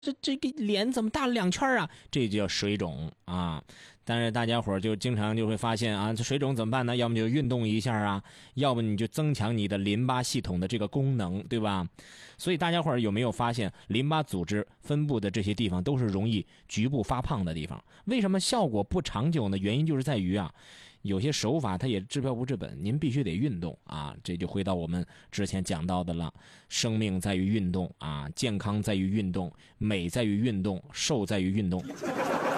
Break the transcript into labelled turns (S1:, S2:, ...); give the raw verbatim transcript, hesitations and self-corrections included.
S1: 这这个脸怎么大了两圈啊？这就叫水肿啊。但是大家伙就经常就会发现啊，这水肿怎么办呢？要么就运动一下啊，要不你就增强你的淋巴系统的这个功能，对吧？所以大家伙有没有发现，淋巴组织分布的这些地方都是容易局部发胖的地方？为什么效果不长久呢？原因就是在于啊，有些手法它也治标不治本，您必须得运动啊。这就回到我们之前讲到的了，生命在于运动啊，健康在于运动，美在于运动，瘦在于运动。